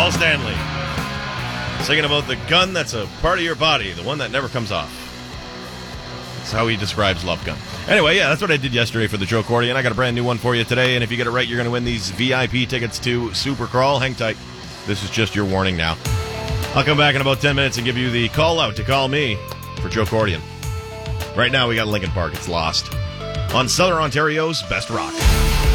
Paul Stanley. Singing about the gun that's a part of your body, the one that never comes off. That's how he describes Love Gun. Anyway, yeah, that's what I did yesterday for the Joe Accordion. I got a brand new one for you today, and if you get it right, you're going to win these VIP tickets to Super Crawl. Hang tight. This is just your warning now. I'll come back in about 10 minutes and give you the call out to call me for Joe Accordion. Right now, we got Linkin Park. It's Lost on Southern Ontario's Best Rock.